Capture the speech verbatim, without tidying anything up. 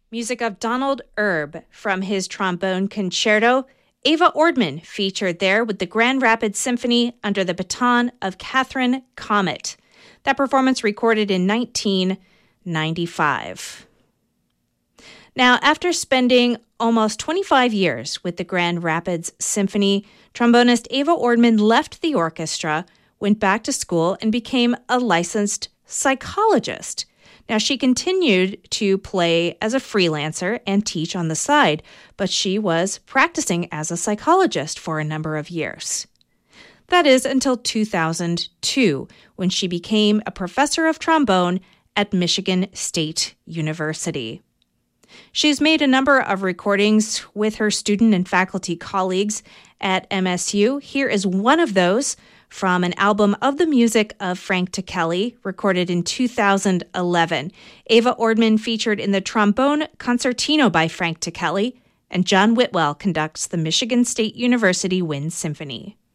Music of Donald Erb from his trombone concerto. Ava Ordman featured there with the Grand Rapids Symphony under the baton of Catherine Comet. That performance recorded in nineteen ninety-five. Now, after spending almost twenty-five years with the Grand Rapids Symphony, trombonist Ava Ordman left the orchestra, went back to school, and became a licensed psychologist. Now, she continued to play as a freelancer and teach on the side, but she was practicing as a psychologist for a number of years. That is until two thousand two, when she became a professor of trombone at Michigan State University. She's made a number of recordings with her student and faculty colleagues at M S U. Here is one of those from an album of the music of Frank Ticheli, recorded in two thousand eleven. Ava Ordman featured in the trombone concertino by Frank Ticheli, and John Whitwell conducts the Michigan State University Wind Symphony.